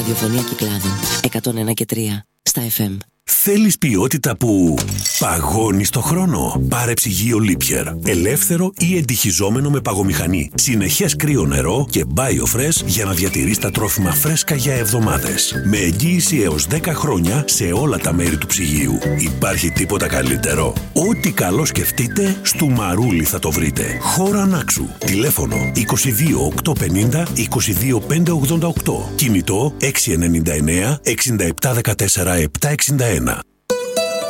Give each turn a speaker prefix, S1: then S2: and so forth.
S1: ραδιοφωνία Κυκλάδων 101 και 3 στα FM.
S2: Θέλεις ποιότητα που παγώνει στο χρόνο? Πάρε ψυγείο Lipier. Ελεύθερο ή εντυχιζόμενο με παγομηχανή. Συνεχές κρύο νερό και BioFresh για να διατηρείς τα τρόφιμα φρέσκα για εβδομάδες. Με εγγύηση έως 10 χρόνια σε όλα τα μέρη του ψυγείου. Υπάρχει τίποτα καλύτερο? Ό,τι καλό σκεφτείτε, στο Μαρούλι θα το βρείτε. Χώρα Νάξου. Τηλέφωνο 22 850 22 588. Κινητό 699 67 14 761.